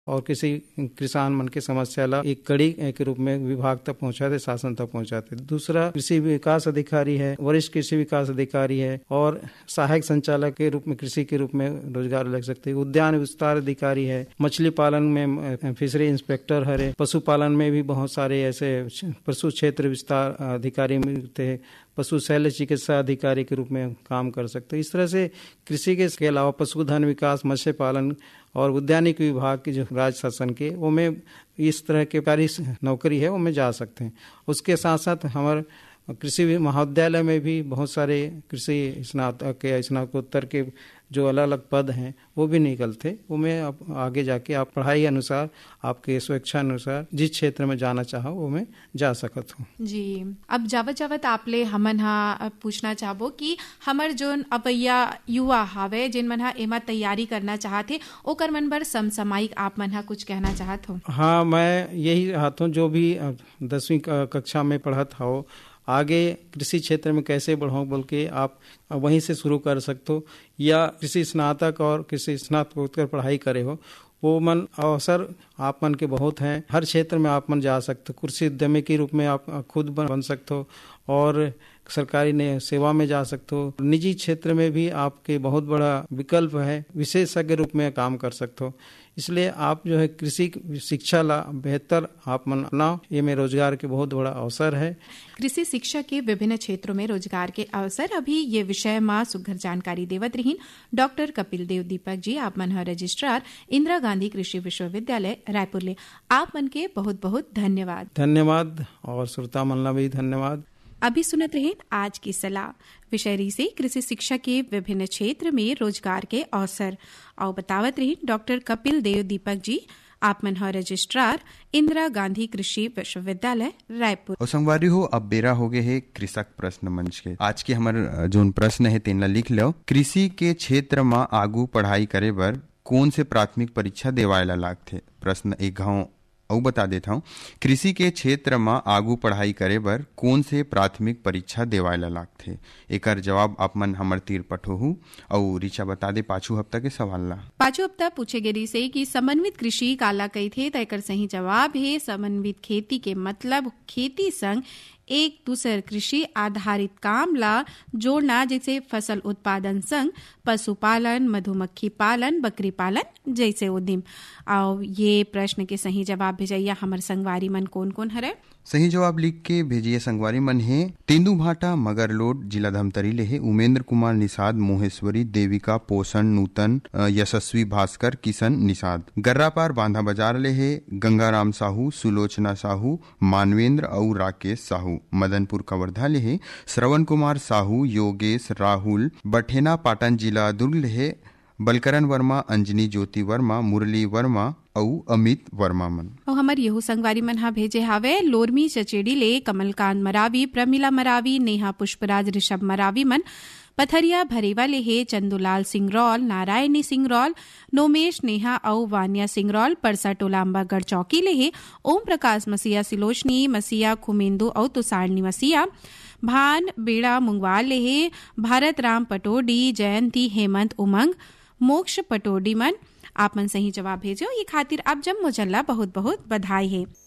और किसी किसान मन की समस्या ला एक कड़ी के रूप में विभाग तक पहुंचाते, शासन तक पहुंचाते। दूसरा कृषि विकास अधिकारी है, वरिष्ठ कृषि विकास अधिकारी है और सहायक संचालक के रूप में कृषि के रूप में रोजगार लग सकते हैं। उद्यान विस्तार अधिकारी है, मछली पालन में फिशरी इंस्पेक्टर है, पशुपालन में भी बहुत सारे ऐसे पशु क्षेत्र विस्तार अधिकारी मिलते हैं, पशु शल्य चिकित्सा अधिकारी के रूप में काम कर सकते हैं। इस तरह से कृषि के अलावा पशुधन विकास, मत्स्य पालन और उद्यानिक विभाग की जो राज्य शासन के वो में इस तरह के कार्य नौकरी है वो में जा सकते हैं। उसके साथ साथ हमारे कृषि महाविद्यालय में भी बहुत सारे कृषि स्नातक या स्नातकोत्तर के जो अलग अलग पद हैं वो भी निकलते। वो में अब आगे जाके आप पढ़ाई अनुसार आपके स्वेच्छा अनुसार जिस क्षेत्र में जाना चाहो वो में जा सकत हो। जी, अब जावत जावत आपले हमन हा पूछना चाहबो कि हमर जोन अपैया युवा हावे जिन मन हा एमा तैयारी करना चाहते ओकर मन बर समसामयिक आप मन हा कुछ कहना चाहत हो? हाँ, मैं यही चाहता हूँ जो भी 10वीं कक्षा में पढ़त हो आगे कृषि क्षेत्र में कैसे बढ़ाऊं बोल के आप वहीं से शुरू कर सकते हो, या कृषि स्नातक और कृषि स्नातकोत्तर पढ़ाई करे हो वो मन अवसर आप मन के बहुत हैं। हर क्षेत्र में आप मन जा सकते हो, कृषि उद्यमी के रूप में आप खुद बन सकते हो और सरकारी ने सेवा में जा सकते हो। निजी क्षेत्र में भी आपके बहुत बड़ा विकल्प है, विशेषज्ञ रूप में काम कर सकते हो। इसलिए आप जो है कृषि शिक्षा ला बेहतर आप मन अपनाओ, ये में रोजगार के बहुत बड़ा अवसर है। कृषि शिक्षा के विभिन्न क्षेत्रों में रोजगार के अवसर अभी ये विषय में सुघर जानकारी देवत रहीन डॉक्टर कपिल देव दीपक जी, आप मन रजिस्ट्रार इंदिरा गांधी कृषि विश्वविद्यालय रायपुर ले। आप मन के बहुत बहुत धन्यवाद। धन्यवाद और श्रोता मन ला भी धन्यवाद। अभी सुनत रहे आज की सलाह विषय री से कृषि शिक्षा के विभिन्न क्षेत्र में रोजगार के अवसर और बतावत रही डॉक्टर कपिल देव दीपक जी, आप मन रजिस्ट्रार इंदिरा गांधी कृषि विश्वविद्यालय रायपुर। और संगवारी हो अब बेरा हो गए है कृषक प्रश्न मंच के। आज के हमारे जो प्रश्न है तेन ला लिख लो। कृषि के क्षेत्र में आगू पढ़ाई करे बर कौन से प्राथमिक परीक्षा देवाय ला लागथे? प्रश्न एक घाव और बता देता हूँ। कृषि के क्षेत्र में आगू पढ़ाई करे बर कौन से प्राथमिक परीक्षा देवाय ला लागथे? एकर जवाब आप मन हमर तीर पठोहू और रीचा बता दे पाछू हफ्ता के सवाल ला। पाछू हफ्ता पूछे गे से कि समन्वित कृषि काला कही थे, तो एकर सही जवाब है समन्वित खेती के मतलब खेती संग एक दूसर कृषि आधारित काम ला जोड़ना, जैसे फसल उत्पादन संग पशुपालन, मधुमक्खी पालन, बकरी पालन जैसे उद्यम। और ये प्रश्न के सही जवाब भेजैया हमर संगवारी मन कौन कौन हरे? सही जवाब लिख के भेजिए संगवारी मन है तेंदू भाटा मगरलोड जिला धमतरी ले है उमेंद्र कुमार निषाद, मोहेश्वरी, देविका, पोषण, नूतन, यशस्वी भास्कर, किशन निषाद। गर्रापार बांधा बाजार ले है गंगाराम साहू, सुलोचना साहू, मानवेंद्र और राकेश साहू। मदनपुर कवर्धा ले है श्रवण कुमार साहू, योगेश, राहुल। बठेना पाटन जिला दुर्ग ले है बलकरण वर्मा, अंजनी ज्योति वर्मा, मुरली वर्मा और अमित वर्मा मन। और हमार यहू संगवारी मन हा भेजे हावे लोरमी चचेड़ी ले कमलकांत मरावी, प्रमिला मरावी, नेहा पुष्पराज, ऋषभ मरावी मन। पथरिया भरेवा ले है चंदुलाल सिंगरौल, नारायणी सिंगरौल, नोमेश, नेहा और वानिया सिंगरौल। परसा टोलाम्बा गढ़ चौकी ले है ओम प्रकाश मसीहा, सिलोचनी मसीहा, खुमेंदु और तुषारनी मसीहा। भान बेड़ा मुंगवाल ले है भारत राम पटोडी, जयंती, हेमंत, उमंग, मोक्ष पटोडी मन। आप मन सही जवाब भेजो, ये खातिर आप जब मुजल्ला बहुत बहुत बधाई है।